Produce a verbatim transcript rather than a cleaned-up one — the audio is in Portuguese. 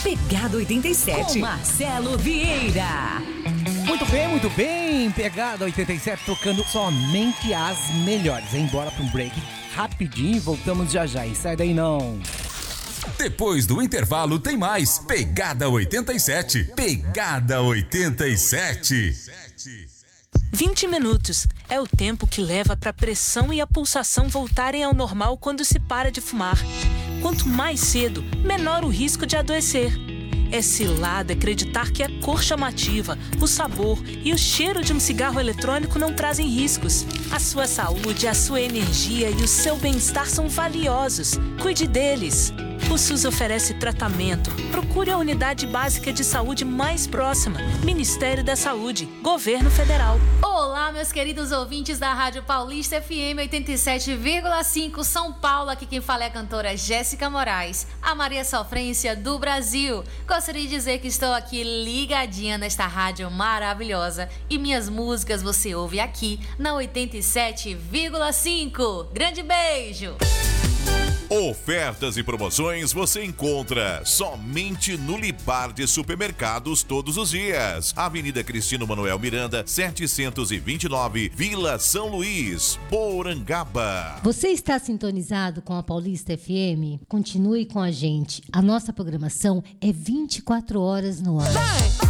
Pegada oitenta e sete. Com Marcelo Vieira. Muito bem, muito bem. Pegada oitenta e sete tocando somente as melhores. Hein? Bora pra um break rapidinho e voltamos já já. E sai daí não. Depois do intervalo tem mais Pegada oitenta e sete. Pegada oitenta e sete. vinte minutos é o tempo que leva para a pressão e a pulsação voltarem ao normal quando se para de fumar. Quanto mais cedo, menor o risco de adoecer. É cilada acreditar que a cor chamativa, o sabor e o cheiro de um cigarro eletrônico não trazem riscos. A sua saúde, a sua energia e o seu bem-estar são valiosos. Cuide deles. O SUS oferece tratamento. Procure a unidade básica de saúde mais próxima. Ministério da Saúde, Governo Federal. Olá, meus queridos ouvintes da Rádio Paulista F M oitenta e sete vírgula cinco São Paulo. Aqui quem fala é a cantora Jéssica Moraes, a Maria Sofrência do Brasil. Gostaria de dizer que estou aqui ligadinha nesta rádio maravilhosa e minhas músicas você ouve aqui na oitenta e sete vírgula cinco. Grande beijo! Ofertas e promoções você encontra somente no Lipar de Supermercados todos os dias. Avenida Cristino Manuel Miranda, setecentos e vinte e nove, Vila São Luís, Porangaba. Você está sintonizado com a Paulista F M? Continue com a gente. A nossa programação é vinte e quatro horas no ar.